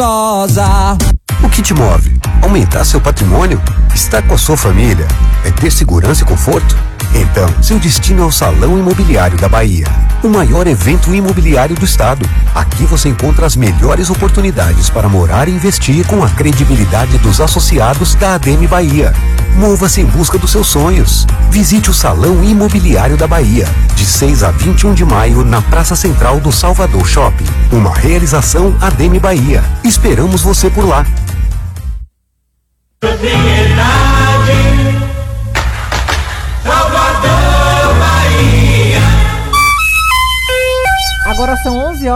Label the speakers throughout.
Speaker 1: gostosa.
Speaker 2: O que te move? Aumentar seu patrimônio? Estar com a sua família? É ter segurança e conforto? Então, seu destino é o Salão Imobiliário da Bahia, o maior evento imobiliário do estado. Aqui você encontra as melhores oportunidades para morar e investir com a credibilidade dos associados da ADM Bahia. Mova-se em busca dos seus sonhos. Visite o Salão Imobiliário da Bahia, de 6 a 21 de maio, na Praça Central do Salvador Shopping. Uma realização ADM Bahia. Esperamos você por lá.
Speaker 3: Salvador, Bahia.
Speaker 4: Agora são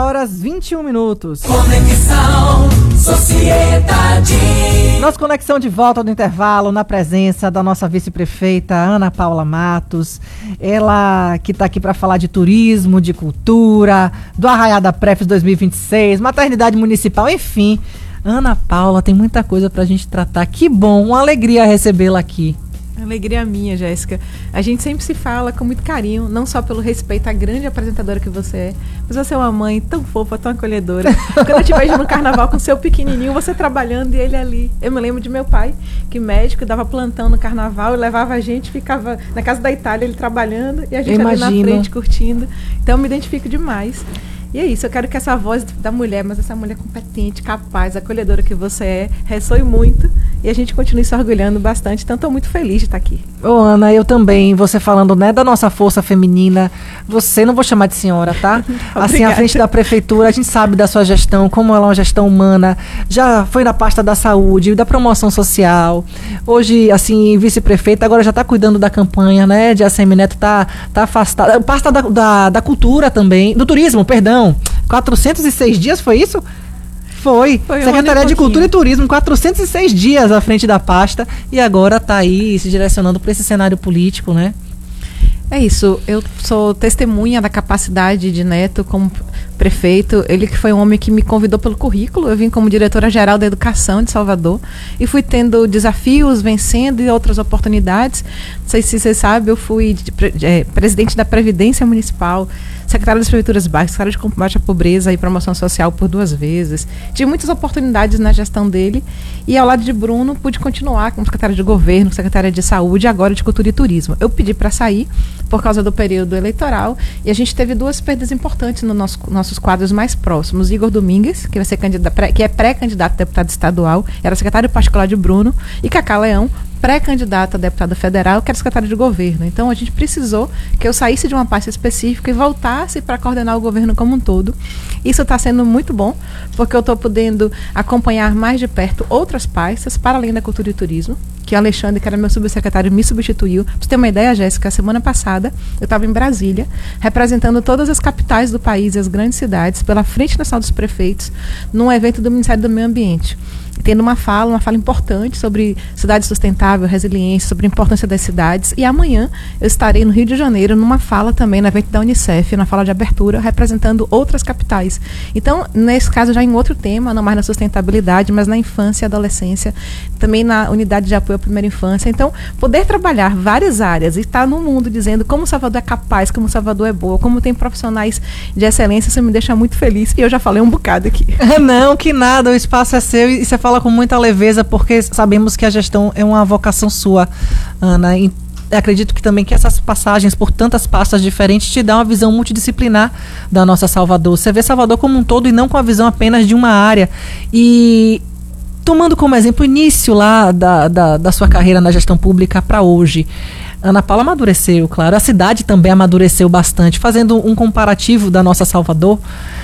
Speaker 4: 11h21.
Speaker 3: Conexão Sociedade.
Speaker 4: Nossa conexão de volta do intervalo, na presença da nossa vice-prefeita Ana Paula Matos. Ela que está aqui para falar de turismo, de cultura, do Arraiá da Prefes 2026, maternidade municipal, enfim. Ana Paula, tem muita coisa para a gente tratar. Que bom, uma alegria recebê-la aqui.
Speaker 5: Alegria minha, Jéssica. A gente sempre se fala com muito carinho, não só pelo respeito à grande apresentadora que você é, mas você é uma mãe tão fofa, tão acolhedora. Quando eu te vejo no carnaval com seu pequenininho, você trabalhando e ele ali. Eu me lembro de meu pai, que médico, dava plantão no carnaval e levava a gente, ficava na casa da Itália, ele trabalhando e a gente ali na frente curtindo. Então eu me identifico demais. E é isso, eu quero que essa voz da mulher, mas essa mulher competente, capaz, acolhedora que você é, ressoe muito e a gente continue se orgulhando bastante. Então, estou muito feliz de estar aqui.
Speaker 4: Ô, Ana, eu também, você falando, né, da nossa força feminina, você, não vou chamar de senhora, tá? Assim, à frente da prefeitura, a gente sabe da sua gestão, como ela é uma gestão humana, já foi na pasta da saúde, da promoção social, hoje, assim, vice-prefeita, agora já está cuidando da campanha, né, de ACM Neto, tá afastada, pasta da cultura também, do turismo, perdão, 406 dias, foi isso? Foi Secretaria de Cultura e Turismo, 406 dias à frente da pasta e agora está aí se direcionando para esse cenário político, né?
Speaker 5: É isso, eu sou testemunha da capacidade de Neto como prefeito. Ele que foi um homem que me convidou pelo currículo. Eu vim como diretora-geral da Educação de Salvador e fui tendo desafios, vencendo e outras oportunidades. Não sei se você sabe, eu fui presidente da Previdência Municipal, secretária das Prefeituras Básicas, secretária de Combate à Pobreza e Promoção Social por 2 vezes. Tive muitas oportunidades na gestão dele e ao lado de Bruno pude continuar como secretária de Governo, secretária de Saúde e agora de Cultura e Turismo. Eu pedi para sair por causa do período eleitoral e a gente teve 2 perdas importantes nos nossos quadros mais próximos. Igor Domingues, que vai ser que é pré-candidato a deputado estadual, era secretário particular de Bruno, e Cacá Leão, pré-candidata a deputada federal, que era secretária de governo. Então, a gente precisou que eu saísse de uma pasta específica e voltasse para coordenar o governo como um todo. Isso está sendo muito bom, porque eu estou podendo acompanhar mais de perto outras pastas, para além da cultura e turismo, que o Alexandre, que era meu subsecretário, me substituiu. Para você ter uma ideia, Jéssica, semana passada, eu estava em Brasília, representando todas as capitais do país e as grandes cidades, pela Frente Nacional dos Prefeitos, num evento do Ministério do Meio Ambiente. Tendo uma fala importante sobre cidade sustentável, resiliência, sobre a importância das cidades. E amanhã eu estarei no Rio de Janeiro numa fala também, no evento da Unicef, na fala de abertura, representando outras capitais. Então, nesse caso, já em outro tema, não mais na sustentabilidade, mas na infância e adolescência, também na unidade de apoio à primeira infância. Então, poder trabalhar várias áreas e estar no mundo dizendo como Salvador é capaz, como Salvador é boa, como tem profissionais de excelência, isso me deixa muito feliz. E eu já falei um bocado aqui.
Speaker 4: Não, que nada, o espaço é seu e você fala com muita leveza, porque sabemos que a gestão é uma vocação sua, Ana, e acredito que também que essas passagens por tantas pastas diferentes te dão uma visão multidisciplinar da nossa Salvador. Você vê Salvador como um todo e não com a visão apenas de uma área. E tomando como exemplo o início lá da sua carreira na gestão pública para hoje, Ana Paula amadureceu, claro, a cidade também amadureceu bastante, fazendo um comparativo da nossa Salvador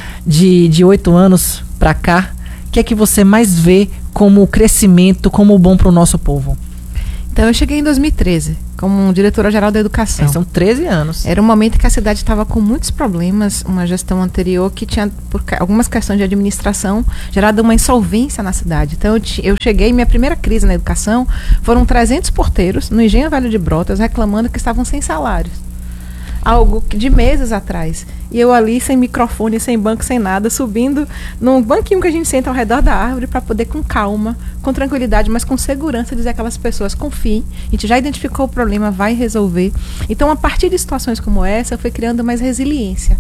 Speaker 4: de 8 anos para cá. O que é que você mais vê como crescimento, como bom para o nosso povo?
Speaker 5: Então, eu cheguei em 2013 como diretora-geral da Educação.
Speaker 4: São 13 anos.
Speaker 5: Era um momento que a cidade estava com muitos problemas, uma gestão anterior que tinha, por algumas questões de administração, gerado uma insolvência na cidade. Então, eu cheguei, minha primeira crise na educação, foram 300 porteiros no Engenho Velho de Brotas reclamando que estavam sem salários. Algo de meses atrás. E eu ali, sem microfone, sem banco, sem nada, subindo num banquinho que a gente senta ao redor da árvore para poder, com calma, com tranquilidade, mas com segurança, dizer àquelas pessoas: confiem, a gente já identificou o problema, vai resolver. Então, a partir de situações como essa, eu fui criando mais resiliência.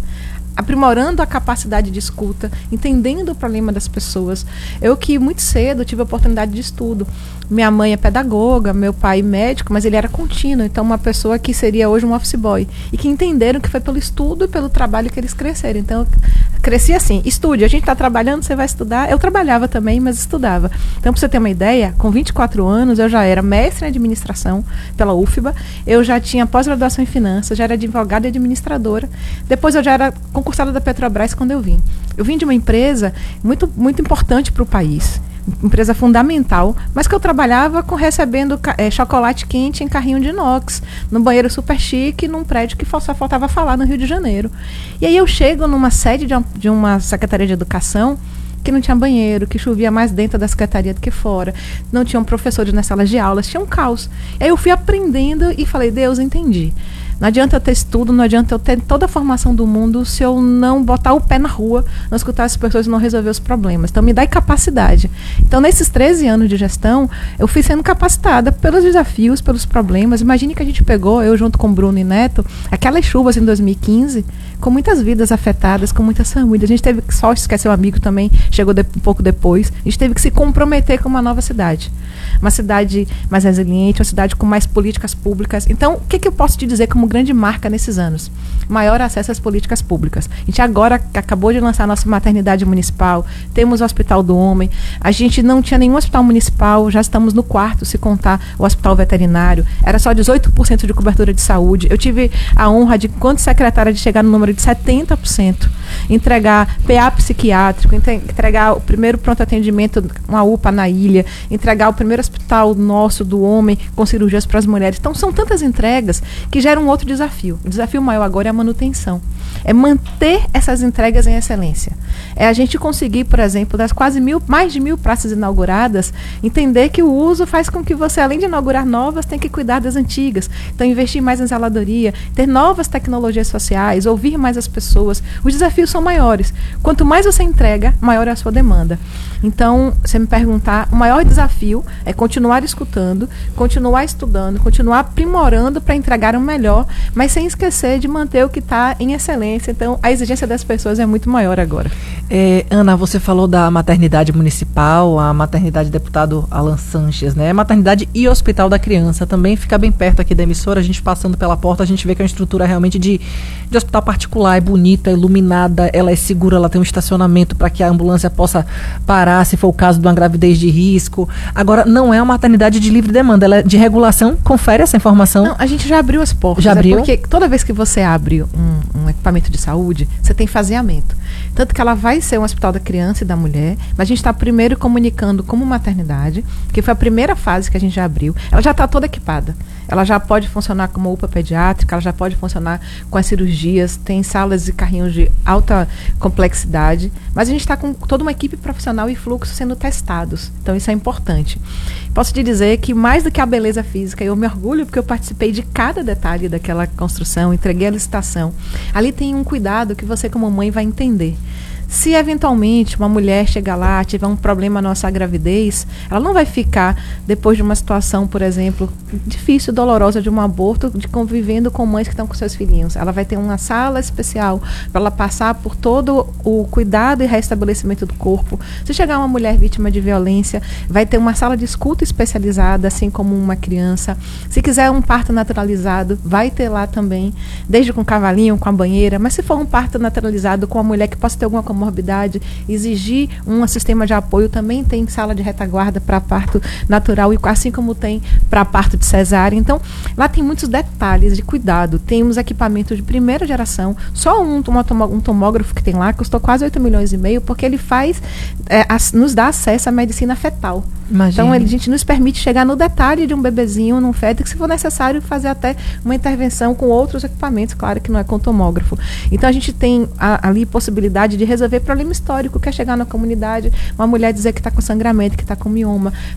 Speaker 5: aprimorando a capacidade de escuta, entendendo o problema das pessoas. Eu que muito cedo tive a oportunidade de estudo. Minha mãe é pedagoga, meu pai médico, mas ele era contínuo, então uma pessoa que seria hoje um office boy. E que entenderam que foi pelo estudo e pelo trabalho que eles cresceram. Então, eu cresci assim, estude, a gente está trabalhando, você vai estudar. Eu trabalhava também, mas estudava. Então, para você ter uma ideia, com 24 anos, eu já era mestre em administração pela UFBA, eu já tinha pós-graduação em finanças, já era advogada e administradora. Depois eu já era concursada da Petrobras quando eu vim. Eu vim de uma empresa muito, muito importante para o país. Empresa fundamental, mas que eu trabalhava recebendo chocolate quente em carrinho de inox, num banheiro super chique, num prédio que só faltava falar no Rio de Janeiro. E aí eu chego numa sede de uma Secretaria de Educação que não tinha banheiro, que chovia mais dentro da secretaria do que fora, não tinham professores nas salas de aulas, tinha um caos. E aí eu fui aprendendo e falei, Deus, entendi. Não adianta eu ter estudo, não adianta eu ter toda a formação do mundo se eu não botar o pé na rua, não escutar as pessoas e não resolver os problemas. Então, me dá capacidade. Então, nesses 13 anos de gestão, eu fui sendo capacitada pelos desafios, pelos problemas. Imagine que a gente pegou, eu junto com Bruno e Neto, aquelas chuvas em 2015, com muitas vidas afetadas, com muitas famílias. A gente teve que, só esquecer o amigo também, chegou um pouco depois, a gente teve que se comprometer com uma nova cidade. Uma cidade mais resiliente, uma cidade com mais políticas públicas. Então, o que eu posso te dizer como grande marca nesses anos? Maior acesso às políticas públicas. A gente agora acabou de lançar a nossa maternidade municipal, temos o Hospital do Homem, a gente não tinha nenhum hospital municipal, já estamos no 4º, se contar o hospital veterinário, era só 18% de cobertura de saúde. Eu tive a honra de, quando secretária, de chegar no número de 70%, entregar PA psiquiátrico, entregar o primeiro pronto atendimento, uma UPA na ilha, entregar o primeiro hospital nosso do homem com cirurgias para as mulheres. Então, são tantas entregas que geram um outro desafio. O desafio maior agora é a manutenção. É manter essas entregas em excelência. É a gente conseguir, por exemplo, das mais de 1.000 praças inauguradas, entender que o uso faz com que você, além de inaugurar novas, tem que cuidar das antigas. Então, investir mais em zeladoria, ter novas tecnologias sociais, ouvir mais as pessoas. Os desafios são maiores. Quanto mais você entrega, maior é a sua demanda. Então, se me perguntar, o maior desafio é continuar escutando, continuar estudando, continuar aprimorando para entregar o melhor, mas sem esquecer de manter o que está em excelência. Então, a exigência das pessoas é muito maior agora.
Speaker 4: Ana, você falou da maternidade municipal, a maternidade deputado Alan Sanches, né? Maternidade e hospital da criança também fica bem perto aqui da emissora. A gente passando pela porta, a gente vê que é uma estrutura realmente de hospital particular, é bonita, é iluminada, ela é segura, ela tem um estacionamento para que a ambulância possa parar, se for o caso de uma gravidez de risco. Agora, não é uma maternidade de livre demanda, ela é de regulação. Confere essa informação.
Speaker 5: Não, a gente já abriu as portas.
Speaker 4: Já abriu?
Speaker 5: Porque toda vez que você abre um equipamento de saúde, você tem faseamento. Tanto que ela vai ser um hospital da criança e da mulher, mas a gente está primeiro comunicando como maternidade, que foi a primeira fase que a gente já abriu. Ela já está toda equipada. Ela já pode funcionar como UPA pediátrica, ela já pode funcionar com as cirurgias, tem salas e carrinhos de alta complexidade, mas a gente está com toda uma equipe profissional e fluxo sendo testados. Então, isso é importante. Posso te dizer que, mais do que a beleza física, eu me orgulho porque eu participei de cada detalhe daquela construção, entreguei a licitação. Ali tem um cuidado que você, como mãe, vai entender. Se eventualmente uma mulher chegar lá, tiver um problema na sua gravidez, ela não vai ficar, depois de uma situação, por exemplo, difícil, dolorosa de um aborto, convivendo com mães que estão com seus filhinhos. Ela vai ter uma sala especial para ela passar por todo o cuidado e restabelecimento do corpo. Se chegar uma mulher vítima de violência, vai ter uma sala de escuta especializada, assim como uma criança. Se quiser um parto naturalizado, vai ter lá também, desde com cavalinho, com a banheira. Mas se for um parto naturalizado com uma mulher que possa ter alguma comorbidade, exigir um sistema de apoio, também tem sala de retaguarda para parto natural, e assim como tem para parto de cesárea. Então, lá tem muitos detalhes de cuidado. Temos equipamentos de primeira geração. Só um tomógrafo que tem lá custou quase 8,5 milhões, porque ele nos dá acesso à medicina fetal.
Speaker 4: Imagina.
Speaker 5: Então, a gente nos permite chegar no detalhe de um bebezinho, num feto, que se for necessário fazer até uma intervenção com outros equipamentos, claro que não é com tomógrafo. Então, a gente tem ali possibilidade de resolver problema histórico, que é chegar na comunidade, uma mulher dizer que está com sangramento, que está com mioma,